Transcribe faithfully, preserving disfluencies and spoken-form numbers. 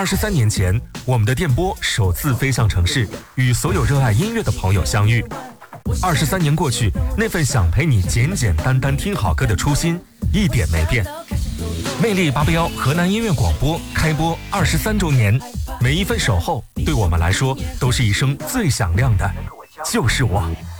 二十三年前，我们的电波首次飞向城市，与所有热爱音乐的朋友相遇。二十三年过去，那份想陪你简简单单听好歌的初心一点没变。魅力八八幺河南音乐广播开播二十三周年，每一份守候对我们来说都是一生最响亮的，就是我。